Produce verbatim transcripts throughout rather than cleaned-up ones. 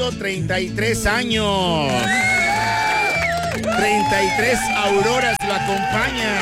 cumpliendo treinta y tres años. treinta y tres auroras lo acompañan.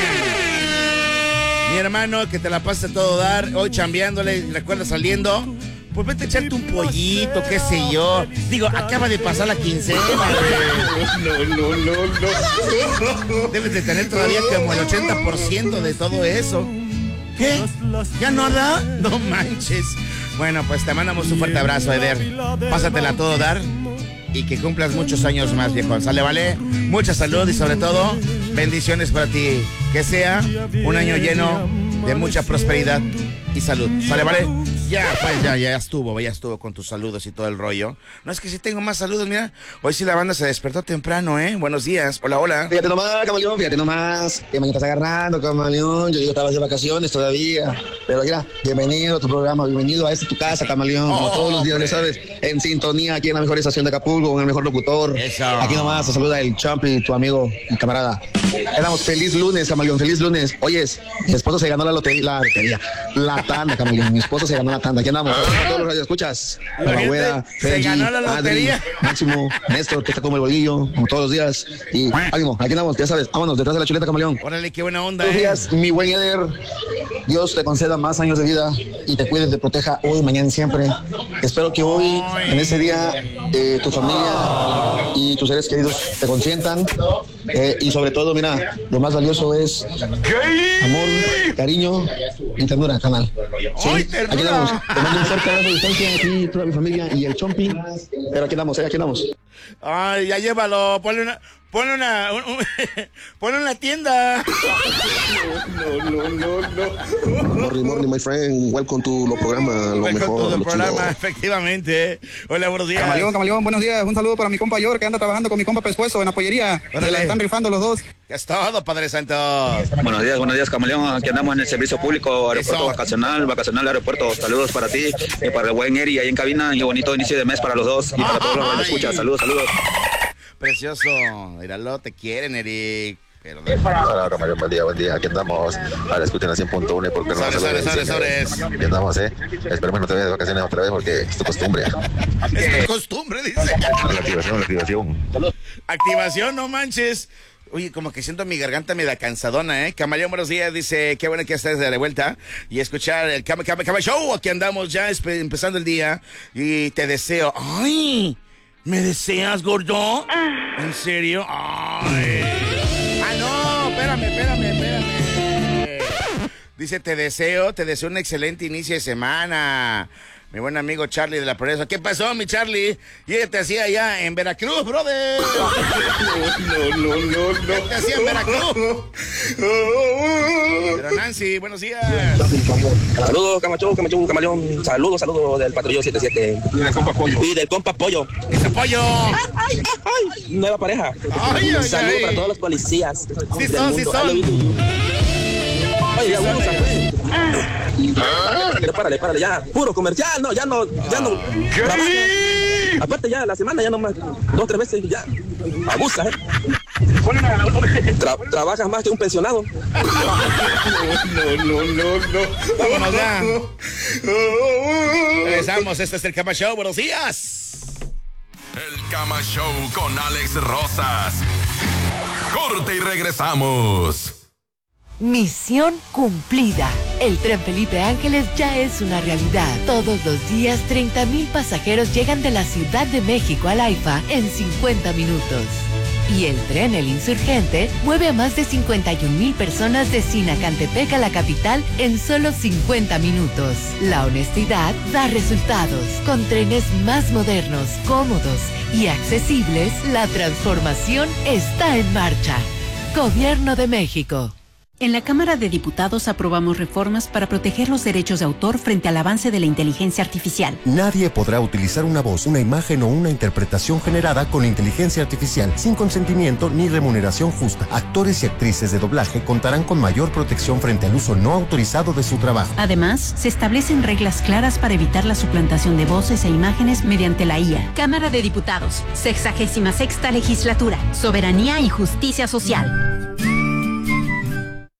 Mi hermano, que te la pases a todo dar, hoy chambeándole, recuerda saliendo, pues vete a echarte un pollito, qué sé yo. Digo, acaba de pasar la quincena. No, no, no, no. Debes de tener todavía como el ochenta por ciento de todo eso. ¿Qué? ¿Ya no da? No manches. Bueno, pues te mandamos un fuerte abrazo, Eder. Pásatela a todo dar y que cumplas muchos años más, viejo. ¿Sale, vale? Mucha salud y sobre todo, bendiciones para ti. Que sea un año lleno de mucha prosperidad y salud. ¿Sale, vale? Ya, pues ya, ya estuvo, ya estuvo con tus saludos y todo el rollo. No, es que sí tengo más saludos, mira. Hoy sí la banda se despertó temprano, ¿eh? Buenos días. Hola, hola. Fíjate nomás, camaleón, fíjate nomás. Que me estás agarrando, camaleón. Yo digo, estabas de vacaciones todavía. Pero mira, bienvenido a tu programa, bienvenido a esta tu casa, camaleón. Como oh, todos los días, ya sabes, en sintonía aquí en la mejor estación de Acapulco, con el mejor locutor. Eso. Aquí nomás, te saluda el Champi, tu amigo y camarada. Éramos feliz lunes, camaleón, feliz lunes. Oyes, mi esposo se ganó la lotería, la lotería, la tanda, camaleón. Mi esposo se ganó la tanda. Aquí andamos. A todos los radioescuchas. La abuela, se ganó la lotería. Adri, Máximo, Néstor, que está como el bolillo, como todos los días. Y ánimo, aquí andamos, ya sabes, vámonos detrás de la chuleta, camaleón. Órale, qué buena onda. Buenos eh. días, mi buen Eder. Dios te conceda más años de vida y te cuide, te proteja hoy, mañana y siempre. Espero que hoy, en ese día, eh, tu familia y tus seres queridos te consientan. Eh, y sobre todo, mira, lo más valioso es amor, cariño y ternura, canal. ¿Sí? ¡Ay, aquí andamos. Te mando un fuerte abrazo de distancia aquí, toda mi familia y el Chompi. Pero aquí andamos, eh, aquí andamos. Ay, ya llévalo, ponle una, ponle una, un, un, ponle una tienda. No, no, no, no. Morning, morning, my friend. Welcome to los programas, lo Welcome mejor. to the lo programa, chido. Efectivamente. Hola, buenos días. Camaleón, camaleón, buenos días. Un saludo para mi compa Yor, que anda trabajando con mi compa Pescuezo en la pollería. Se la están rifando los dos. Ya es todo, Padre Santo. Buenos días, buenos días, camaleón. Aquí andamos en el servicio público, aeropuerto Eso. vacacional, vacacional aeropuerto. Saludos para ti y para el buen Eri ahí en cabina. Y bonito inicio de mes para los dos y para todos los que nos escuchan. Saludos, saludos. Precioso. Míralo, te quieren, Eric. Pero no. Hola, Camaleón, buen día, buen día. Aquí andamos. Ahora escuchen a cien punto uno porque no Sobres, se lo sobres, dicen, sobres, eh. sobres. Aquí andamos, ¿eh? Esperemos no te vayas de vacaciones otra vez porque es tu costumbre. Es costumbre, dice. La activación, la activación. Activación, no manches. Oye, como que siento mi garganta media cansadona, ¿eh? Camaleón, buenos días, dice, qué bueno que estés de vuelta y escuchar el Cama Cama Cama Show. Aquí andamos ya empezando el día y te deseo. ¡Ay! ¿Me deseas, gordo? ¿En serio? ¡Ay! ¡Ah, no! Espérame, espérame, espérame. Dice, te deseo, te deseo un excelente inicio de semana. Mi buen amigo Charlie de la Progreso. ¿Qué pasó, mi Charlie? ¿Qué te hacía allá en Veracruz, brother? No, no, no, no. ¿Qué te hacía en Veracruz? Pero Nancy, buenos días. Saludos, Camacho, Camacho, Camaleón. Saludos, saludos del Patrullero siete siete. Y del compa Pollo. Y del compa Pollo. ¡Ese pollo! ¡Ay, ay! Nueva pareja. Ay, ay, Saludos ay. para todos los policías. Sí del son, mundo. sí son. Oye, ya, bueno, Pero párale, párale, ya. Puro comercial, no, ya no, ya no. Trabaja. Aparte, ya la semana, ya no más. Dos, tres veces, ya. Abusa, ¿eh? Tra trabajas más que un pensionado. No, no, no, no. Vámonos ya. Regresamos, este es el Cama Show, buenos días. El Cama Show con Alex Rosas. Corte y regresamos. Misión cumplida. El Tren Felipe Ángeles ya es una realidad. Todos los días, treinta mil pasajeros llegan de la Ciudad de México al AIFA en cincuenta minutos. Y el tren El Insurgente mueve a más de cincuenta y un mil personas de Sinacantepec a la capital en solo cincuenta minutos. La honestidad da resultados. Con trenes más modernos, cómodos y accesibles, la transformación está en marcha. Gobierno de México. En la Cámara de Diputados aprobamos reformas para proteger los derechos de autor frente al avance de la inteligencia artificial. Nadie podrá utilizar una voz, una imagen o una interpretación generada con inteligencia artificial sin consentimiento ni remuneración justa. Actores y actrices de doblaje contarán con mayor protección frente al uso no autorizado de su trabajo. Además, se establecen reglas claras para evitar la suplantación de voces e imágenes mediante la I A. Cámara de Diputados, sexagésima sexta legislatura, soberanía y justicia social.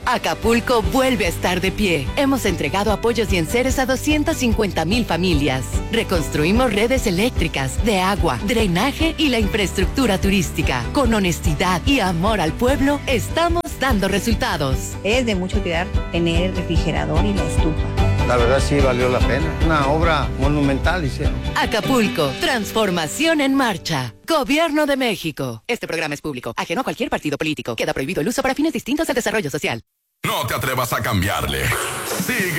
Acapulco vuelve a estar de pie. Hemos entregado apoyos y enseres a doscientas cincuenta mil familias. Reconstruimos redes eléctricas, de agua, drenaje y la infraestructura turística. Con honestidad y amor al pueblo, estamos dando resultados. Es de mucho cuidar tener el refrigerador y la estufa. La verdad sí valió la pena. Una obra monumental hicieron. Acapulco, transformación en marcha. Gobierno de México. Este programa es público, ajeno a cualquier partido político. Queda prohibido el uso para fines distintos del desarrollo social. No te atrevas a cambiarle. Sigue